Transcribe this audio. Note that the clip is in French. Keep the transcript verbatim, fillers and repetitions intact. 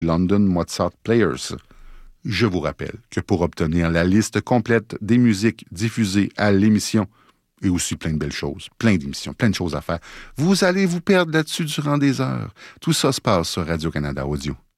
London Mozart Players. Je vous rappelle que pour obtenir la liste complète des musiques diffusées à l'émission, et aussi plein de belles choses, plein d'émissions, plein de choses à faire, vous allez vous perdre là-dessus durant des heures. Tout ça se passe sur Radio-Canada Audio.